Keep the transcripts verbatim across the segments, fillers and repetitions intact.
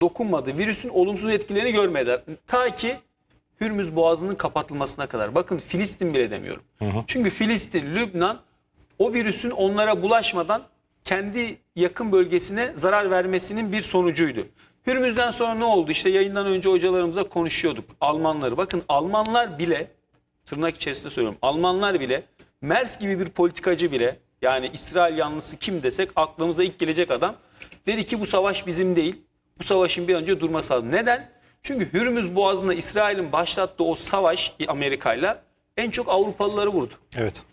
dokunmadı. Virüsün olumsuz etkilerini görmedi. Ta ki Hürmüz Boğazı'nın kapatılmasına kadar. Bakın Filistin bile demiyorum. Hı hı. Çünkü Filistin, Lübnan o virüsün onlara bulaşmadan kendi yakın bölgesine zarar vermesinin bir sonucuydu. Hürmüz'den sonra ne oldu? İşte yayından önce hocalarımızla konuşuyorduk. Almanları. Bakın Almanlar bile, tırnak içerisinde söylüyorum, Almanlar bile, Merz gibi bir politikacı bile, yani İsrail yanlısı kim desek aklımıza ilk gelecek adam, dedi ki bu savaş bizim değil. Bu savaşın bir önce durması lazım. Neden? Çünkü Hürmüz Boğazı'nda İsrail'in başlattığı o savaş Amerika'yla en çok Avrupalıları vurdu. Evet.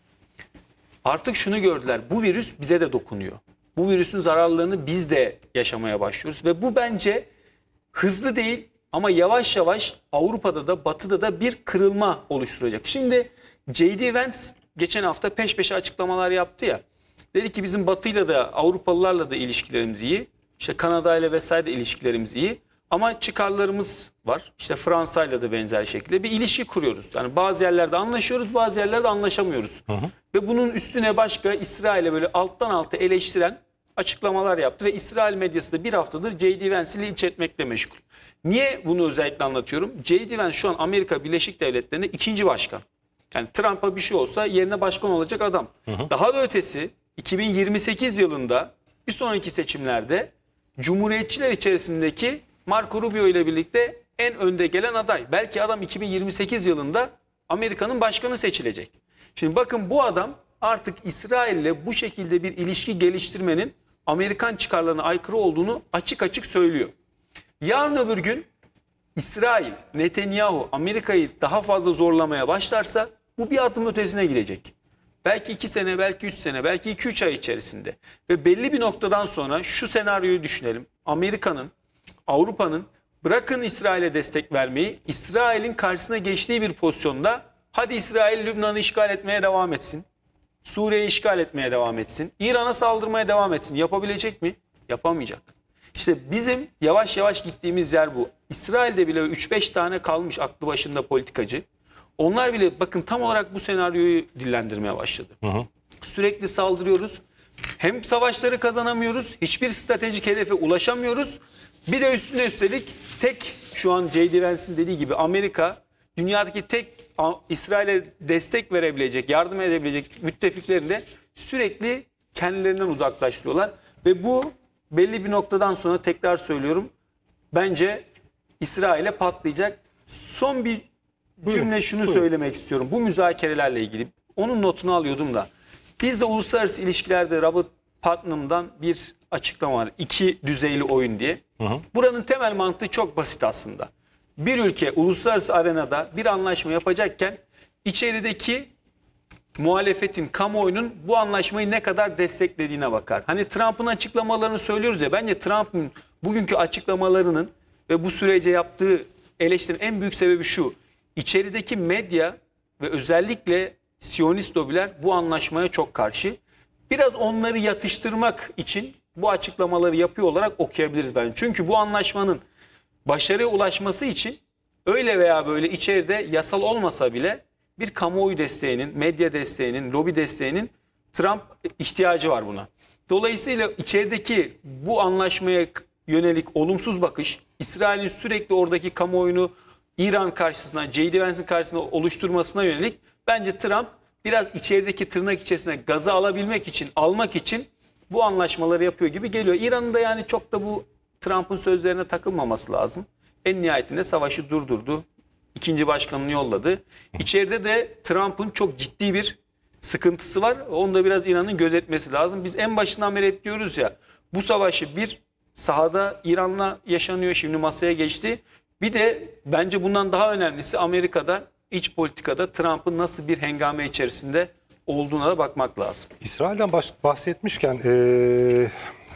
Artık şunu gördüler. Bu virüs bize de dokunuyor. Bu virüsün zararlarını biz de yaşamaya başlıyoruz. Ve bu bence hızlı değil ama yavaş yavaş Avrupa'da da Batı'da da bir kırılma oluşturacak. Şimdi J D Vance geçen hafta peş peşe açıklamalar yaptı ya. Dedi ki bizim Batı'yla da Avrupalılarla da ilişkilerimiz iyi. İşte Kanada ile vesaire ilişkilerimiz iyi. Ama çıkarlarımız var. İşte Fransa'yla da benzer şekilde bir ilişki kuruyoruz. Yani bazı yerlerde anlaşıyoruz, bazı yerlerde anlaşamıyoruz. Hı hı. Ve bunun üstüne başka İsrail'e böyle alttan alta eleştiren açıklamalar yaptı. Ve İsrail medyası da bir haftadır J D Vance'i linç etmekle meşgul. Niye bunu özellikle anlatıyorum? J D Vance şu an Amerika Birleşik Devletleri'nde ikinci başkan. Yani Trump'a bir şey olsa yerine başkan olacak adam. Hı hı. Daha da ötesi iki bin yirmi sekiz yılında bir sonraki seçimlerde Cumhuriyetçiler içerisindeki Marco Rubio ile birlikte en önde gelen aday. Belki adam iki bin yirmi sekiz yılında Amerika'nın başkanı seçilecek. Şimdi bakın bu adam artık İsrail'le bu şekilde bir ilişki geliştirmenin Amerikan çıkarlarına aykırı olduğunu açık açık söylüyor. Yarın öbür gün İsrail, Netanyahu Amerika'yı daha fazla zorlamaya başlarsa bu bir adım ötesine gidecek. Belki iki sene, belki üç sene, belki iki üç ay içerisinde. Ve belli bir noktadan sonra şu senaryoyu düşünelim. Amerika'nın, Avrupa'nın bırakın İsrail'e destek vermeyi, İsrail'in karşısına geçtiği bir pozisyonda hadi İsrail Lübnan'ı işgal etmeye devam etsin. Suriye'yi işgal etmeye devam etsin. İran'a saldırmaya devam etsin. Yapabilecek mi? Yapamayacak. İşte bizim yavaş yavaş gittiğimiz yer bu. İsrail'de bile üç beş tane kalmış aklı başında politikacı. Onlar bile bakın tam olarak bu senaryoyu dillendirmeye başladı. Hı hı. Sürekli saldırıyoruz. Hem savaşları kazanamıyoruz, hiçbir stratejik hedefe ulaşamıyoruz. Bir de üstüne üstelik tek şu an J D Vance'in dediği gibi Amerika dünyadaki tek İsrail'e destek verebilecek, yardım edebilecek müttefiklerini de sürekli kendilerinden uzaklaştırıyorlar. Ve bu belli bir noktadan sonra tekrar söylüyorum bence İsrail'e patlayacak. Son bir cümle buyurun, şunu buyurun. söylemek istiyorum. Bu müzakerelerle ilgili onun notunu alıyordum da. Bizde uluslararası ilişkilerde Robert Putnam'dan bir açıklama var. İki düzeyli oyun diye. Hı hı. Buranın temel mantığı çok basit aslında. Bir ülke uluslararası arenada bir anlaşma yapacakken içerideki muhalefetin, kamuoyunun bu anlaşmayı ne kadar desteklediğine bakar. Hani Trump'ın açıklamalarını söylüyoruz ya, bence Trump'ın bugünkü açıklamalarının ve bu sürece yaptığı eleştirinin en büyük sebebi şu. İçerideki medya ve özellikle Siyonist lobiler bu anlaşmaya çok karşı. Biraz onları yatıştırmak için bu açıklamaları yapıyor olarak okuyabiliriz bence. Çünkü bu anlaşmanın başarıya ulaşması için öyle veya böyle içeride yasal olmasa bile bir kamuoyu desteğinin, medya desteğinin, lobi desteğinin Trump ihtiyacı var buna. Dolayısıyla içerideki bu anlaşmaya yönelik olumsuz bakış, İsrail'in sürekli oradaki kamuoyunu İran karşısına, J D Vance'in karşısına oluşturmasına yönelik bence Trump biraz içerideki tırnak içerisine gazı alabilmek için, almak için bu anlaşmaları yapıyor gibi geliyor. İran'ın da yani çok da bu Trump'ın sözlerine takılmaması lazım. En nihayetinde savaşı durdurdu. İkinci başkanını yolladı. İçeride de Trump'ın çok ciddi bir sıkıntısı var. Onu da biraz İran'ın gözetmesi lazım. Biz en başından beri hep diyoruz ya, bu savaşı bir sahada İran'la yaşanıyor, şimdi masaya geçti. Bir de bence bundan daha önemlisi Amerika'da iç politikada Trump'ın nasıl bir hengame içerisinde olduğuna da bakmak lazım. İsrail'den bahsetmişken ee,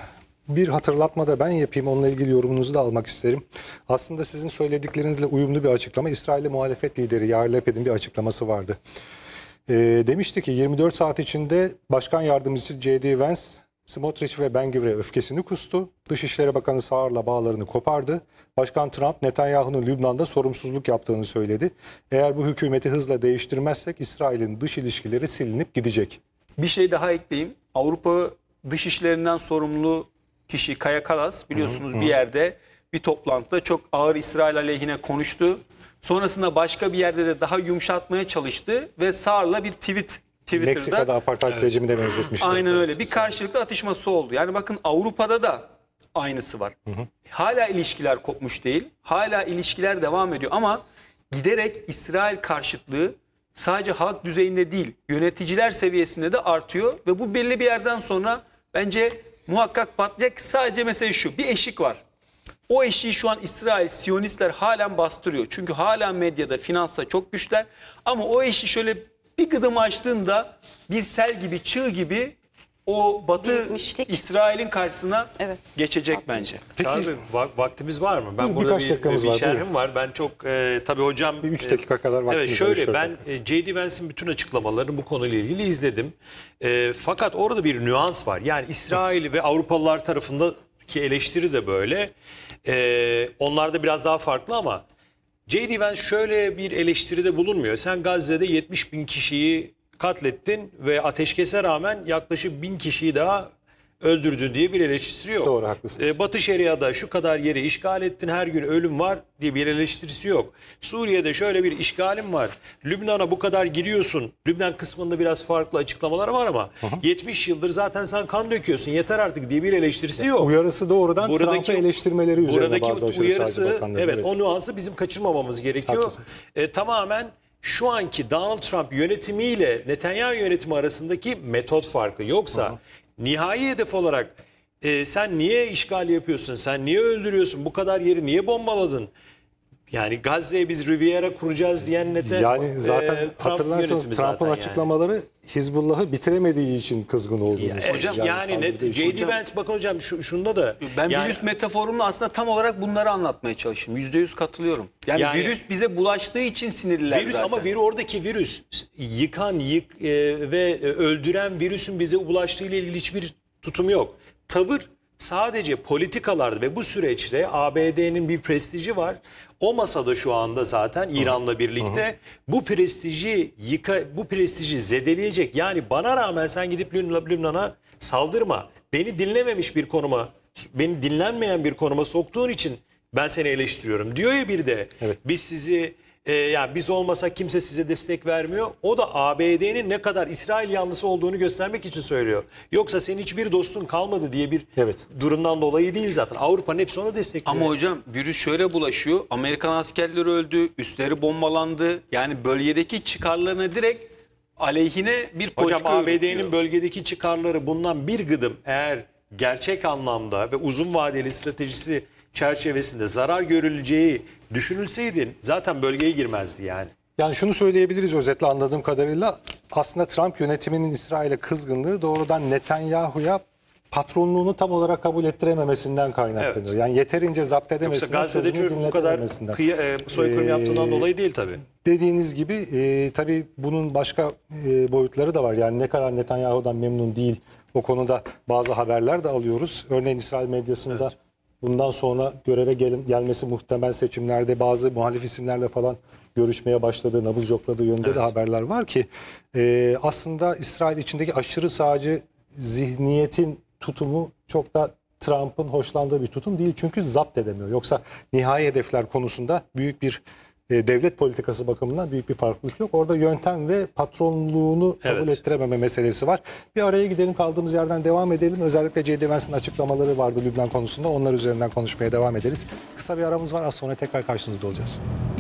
bir hatırlatma da ben yapayım. Onunla ilgili yorumunuzu da almak isterim. Aslında sizin söylediklerinizle uyumlu bir açıklama. İsrail'de muhalefet lideri Yair Lapid'in bir açıklaması vardı. E, demişti ki yirmi dört saat içinde Başkan Yardımcısı J D Vance, Smotrich ve Ben Gvir'e öfkesini kustu. Dışişleri Bakanı Saar'la bağlarını kopardı. Başkan Trump, Netanyahu'nun Lübnan'da sorumsuzluk yaptığını söyledi. Eğer bu hükümeti hızla değiştirmezsek İsrail'in dış ilişkileri silinip gidecek. Bir şey daha ekleyeyim. Avrupa dış işlerinden sorumlu kişi Kaja Kallas biliyorsunuz, hı hı, bir yerde bir toplantıda çok ağır İsrail aleyhine konuştu. Sonrasında başka bir yerde de daha yumuşatmaya çalıştı ve Saar'la bir tweet Twitter'da Meksika'da apartheid evet. rejimine benzetmişti. Aynen öyle. Bir karşılıklı atışması oldu. Yani bakın Avrupa'da da aynısı var. Hı hı. Hala ilişkiler kopmuş değil. Hala ilişkiler devam ediyor ama giderek İsrail karşıtlığı sadece halk düzeyinde değil, yöneticiler seviyesinde de artıyor ve bu belli bir yerden sonra bence muhakkak patlayacak. Sadece mesele şu: bir eşik var. O eşiği şu an İsrail, Siyonistler halen bastırıyor. Çünkü hala medyada, finansta çok güçler. Ama o eşiği şöyle bir gıdım açtığında bir sel gibi, çığ gibi o Batı Bitmişlik. İsrail'in karşısına Evet. geçecek bence. Çağrı Bey, va- vaktimiz var mı? Ben Hı, burada birkaç bir, dakikamız bir var, şerhim buyurun. var. Ben çok e, tabii hocam... Bir üç e, dakika kadar vaktimiz Evet var, üç şöyle dört ben dakika. e, J D Vance'in bütün açıklamalarını bu konuyla ilgili izledim. E, fakat orada bir nüans var. Yani İsrail ve Avrupalılar tarafındaki eleştiri de böyle. E, onlar da biraz daha farklı ama J D Vance şöyle bir eleştiride bulunmuyor. Sen Gazze'de yetmiş bin kişiyi katlettin ve ateşkese rağmen yaklaşık bin kişiyi daha öldürdün diye bir eleştirisi yok. Doğru, haklısınız. Ee, Batı Şeria'da şu kadar yeri işgal ettin, her gün ölüm var diye bir eleştirisi yok. Suriye'de şöyle bir işgalim var. Lübnan'a bu kadar giriyorsun. Lübnan kısmında biraz farklı açıklamaları var ama hı hı. yetmiş yıldır zaten sen kan döküyorsun, yeter artık diye bir eleştirisi yok. Uyarısı doğrudan Buradaki- Trump'ı eleştirmeleri üzerine Buradaki bazı aşırı uyarısı sağcı bakanların, evet, o nüansı bizim kaçırmamamız gerekiyor. Haklısınız. E, tamamen şu anki Donald Trump yönetimiyle Netanyahu yönetimi arasındaki metot farkı. Yoksa hı hı. nihai hedef olarak e, sen niye işgal yapıyorsun, sen niye öldürüyorsun, bu kadar yeri niye bombaladın? Yani Gazze'ye biz Riviera kuracağız diyen Netanyahu. Yani zaten e, Trump hatırlarsanız yönetimi Trump'ın zaten yani. açıklamaları Hizbullah'ı bitiremediği için kızgın olduğunu Ya, söylüyor. hocam yani, net, saldırdığı için. J D Vance bakın hocam şu, şunda da. Ben yani, virüs metaforumla aslında tam olarak bunları anlatmaya çalıştım. Yüzde yüz katılıyorum. Yani, Yani- virüs bize bulaştığı için sinirliler Virüs zaten. ama vir oradaki virüs yıkan, yık e, ve e, öldüren virüsün bize ulaştığı ile ilgili hiçbir tutum yok. Tavır sadece politikalarda ve bu süreçte A B D'nin bir prestiji var. O masada şu anda zaten İran'la birlikte bu prestiji yıka, bu prestiji zedeleyecek. Yani bana rağmen sen gidip Lübnan- Lübnan'a saldırma. Beni dinlememiş bir konuma, beni dinlenmeyen bir konuma soktuğun için ben seni eleştiriyorum diyor ya bir de. Evet. Biz sizi e, yani biz olmasak kimse size destek vermiyor. O da A B D'nin ne kadar İsrail yanlısı olduğunu göstermek için söylüyor. Yoksa senin hiçbir dostun kalmadı diye bir Evet. durumdan dolayı değil zaten. Avrupa'nın hepsi onu destekliyor. Ama hocam virüs şöyle bulaşıyor. Amerikan askerleri öldü, üsleri bombalandı. Yani bölgedeki çıkarlarına direkt aleyhine bir politika Hocam A B D'nin yürütüyor. bölgedeki çıkarları bundan bir gıdım eğer gerçek anlamda ve uzun vadeli stratejisi çerçevesinde zarar görüleceği düşünülseydi zaten bölgeye girmezdi yani. Yani şunu söyleyebiliriz özetle anladığım kadarıyla. Aslında Trump yönetiminin İsrail'e kızgınlığı doğrudan Netanyahu'ya patronluğunu tam olarak kabul ettirememesinden kaynaklanıyor. Evet. Yani yeterince zapt Yoksa edemesinden, Gazze'de sözünü çok bu kadar dinletememesinden. kıya, e, soykırım Ee, yaptığından dolayı değil tabii. Dediğiniz gibi e, tabii bunun başka e, boyutları da var. Yani ne kadar Netanyahu'dan memnun değil, o konuda bazı haberler de alıyoruz. Örneğin İsrail medyasında evet. bundan sonra göreve gel gelmesi muhtemel seçimlerde bazı muhalif isimlerle falan görüşmeye başladığı, nabız yokladığı yönde evet. de haberler var ki e, aslında İsrail içindeki aşırı sağcı zihniyetin tutumu çok da Trump'ın hoşlandığı bir tutum değil. Çünkü zapt edemiyor. Yoksa nihai hedefler konusunda büyük bir e, devlet politikası bakımından büyük bir farklılık yok. Orada yöntem ve patronluğunu kabul Evet. ettirememe meselesi var. Bir araya gidelim, kaldığımız yerden devam edelim. Özellikle J D Vance'in açıklamaları vardı Lübnan konusunda. Onlar üzerinden konuşmaya devam ederiz. Kısa bir aramız var. Az sonra tekrar karşınızda olacağız.